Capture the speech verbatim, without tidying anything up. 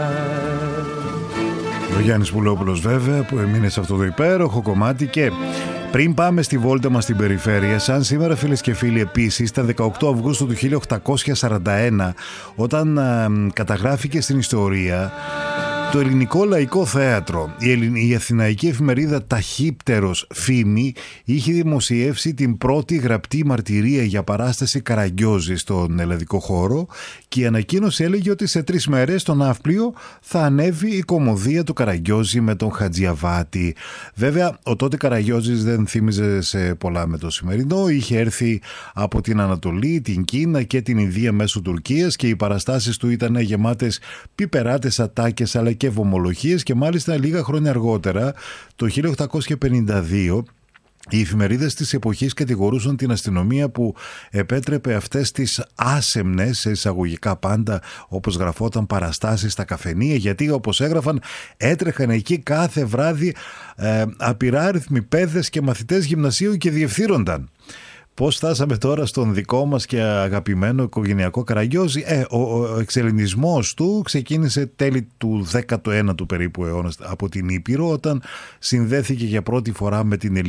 Ο Γιάννης Πουλόπουλος βέβαια που έμεινε σε αυτό το υπέροχο κομμάτι. Και πριν πάμε στη βόλτα μας στην περιφέρεια, σαν σήμερα φίλες και φίλοι, επίσης τα δεκαοκτώ Αυγούστου του χίλια οκτακόσια σαράντα ένα, όταν α, καταγράφηκε στην ιστορία το Ελληνικό Λαϊκό Θέατρο, η, Ελλην... η αθηναϊκή εφημερίδα Ταχύπτερος Φήμη είχε δημοσιεύσει την πρώτη γραπτή μαρτυρία για παράσταση Καραγκιόζη στον ελλαδικό χώρο, και η ανακοίνωση έλεγε ότι σε τρεις μέρες στο Ναύπλιο θα ανέβει η κωμωδία του Καραγκιόζη με τον Χατζιαβάτη. Βέβαια, ο τότε Καραγκιόζης δεν θύμιζε σε πολλά με το σημερινό. Είχε έρθει από την Ανατολή, την Κίνα και την Ινδία μέσω Τουρκίας, και οι παραστάσεις του ήταν γεμάτες πιπεράτες, ατάκες αλλά και βομολογίες, και μάλιστα λίγα χρόνια αργότερα, το χίλια οκτακόσια πενήντα δύο, οι εφημερίδες της εποχής κατηγορούσαν την αστυνομία που επέτρεπε αυτές τις άσεμνες, σε εισαγωγικά πάντα όπως γραφόταν, παραστάσεις στα καφενεία, γιατί όπως έγραφαν έτρεχαν εκεί κάθε βράδυ ε, απειράριθμοι παιδες και μαθητές γυμνασίου και διευθύνονταν. Πώς φτάσαμε τώρα στον δικό μας και αγαπημένο οικογενειακό Καραγκιόζη? Ε, ο, ο εξελληνισμός του ξεκίνησε τέλη του δέκατου ένατου περίπου αιώνα από την Ήπειρο, όταν συνδέθηκε για πρώτη φορά με την ελληνική